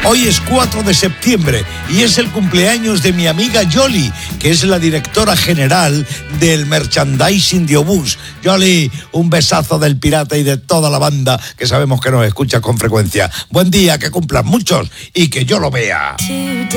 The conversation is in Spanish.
Hoy es 4 de septiembre y es el cumpleaños de mi amiga Yoli, que es la directora general del merchandising de Obús. Yoli, un besazo del pirata y de toda la banda que sabemos que nos escucha con frecuencia. Buen día, que cumplan muchos y que yo lo vea.